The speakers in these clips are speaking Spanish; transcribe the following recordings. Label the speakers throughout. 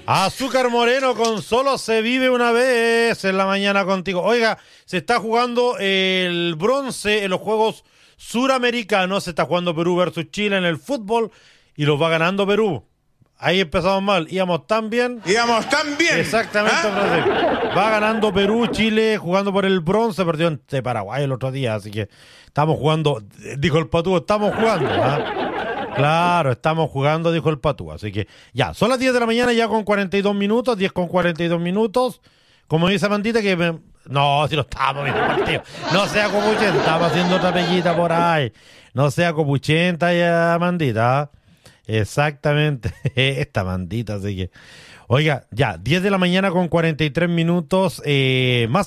Speaker 1: Azúcar Moreno con Solo se vive una vez en la mañana contigo. Oiga, se está jugando el bronce en los Juegos Suramericanos. Se está jugando Perú versus Chile en el fútbol y los va ganando Perú. Ahí empezamos mal. Íbamos tan bien. Exactamente, Brasil. Va ganando Perú, Chile, jugando por el bronce. Perdió ante Paraguay el otro día. Así que estamos jugando. Dijo el Patú, estamos jugando. Claro, estamos jugando, dijo el Patú. Así que ya, son las 10 de la mañana ya con 42 minutos. 10 con 42 minutos. Como dice Amandita que... No, si no estábamos viendo el partido. No sea copuchenta. Estamos haciendo otra pellita por ahí. No sea copuchenta ya, Amandita. Exactamente, esta mandita, así que... Oiga, ya, 10 de la mañana con 43 minutos, más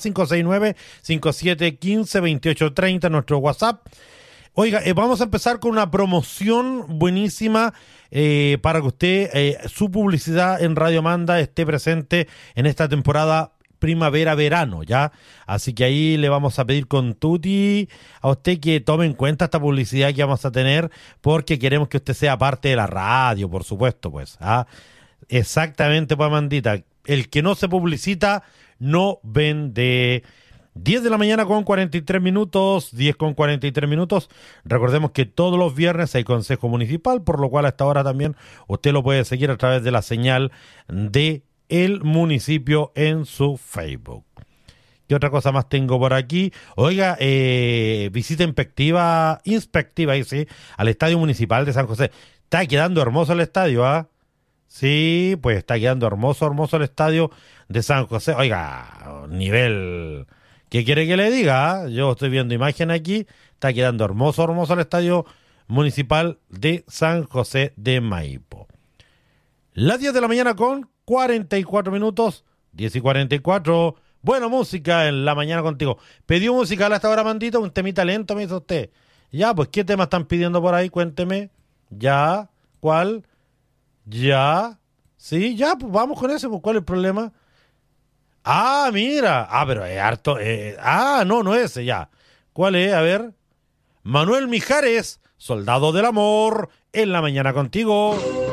Speaker 1: 569-5715-2830, nuestro WhatsApp. Oiga, vamos a empezar con una promoción buenísima para que usted, su publicidad en Radio Manda esté presente en esta temporada primavera-verano, ¿ya? Así que ahí le vamos a pedir con tutti a usted que tome en cuenta esta publicidad que vamos a tener, porque queremos que usted sea parte de la radio, por supuesto, pues. Exactamente, pues, Amandita. El que no se publicita, no vende. 10 de la mañana con 43 minutos, 10 con 43 minutos. Recordemos que todos los viernes hay Consejo Municipal, por lo cual a esta hora también usted lo puede seguir a través de la señal de el municipio en su Facebook. ¿Qué otra cosa más tengo por aquí? Oiga, visita inspectiva, dice, al Estadio Municipal de San José. Está quedando hermoso el estadio, ¿ah? Sí, pues está quedando hermoso el estadio de San José. Oiga, nivel... ¿Qué quiere que le diga? Yo estoy viendo imagen aquí. Está quedando hermoso el estadio municipal de San José de Maipo. Las 10 de la mañana con 44 minutos, 10 y 44. Buena música en la mañana contigo. ¿Pidió música a esta hora, Mandito? Un temita lento, me dice usted. Ya, pues, ¿qué tema están pidiendo por ahí? Cuénteme. ¿Ya? ¿Cuál? ¿Ya? Sí, ya, pues vamos con ese. Pues, ¿cuál es el problema? Ah, mira. Ah, pero es harto. No ese, ya. ¿Cuál es? A ver. Manuel Mijares, Soldado del Amor, en la mañana contigo.